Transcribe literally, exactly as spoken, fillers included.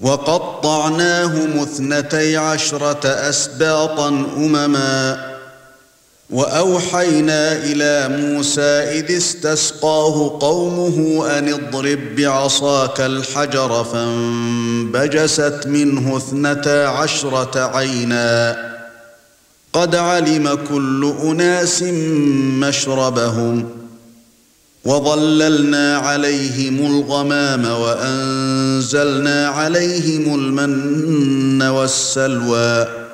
وقطعناهم اثنتي عشرة أسباطا أمما وأوحينا إلى موسى إذ استسقاه قومه أن اضرب بعصاك الحجر فانبجست منه اثنتا عشرة عينا قد علم كل أناس مشربهم وظللنا عليهم الغمام وأنزلنا عليهم المن والسلوى